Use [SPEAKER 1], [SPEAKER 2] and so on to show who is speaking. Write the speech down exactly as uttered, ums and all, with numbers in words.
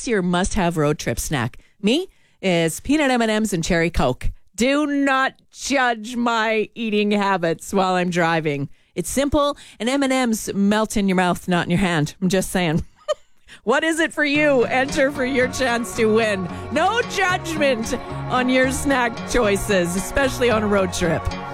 [SPEAKER 1] your must-have road trip snack? Me, is peanut M and M's and cherry Coke. Do not judge my eating habits while I'm driving. It's simple, and M and M's melt in your mouth, not in your hand. I'm just saying. What is it for you? Enter for your chance to win. No judgment on your snack choices, especially on a road trip.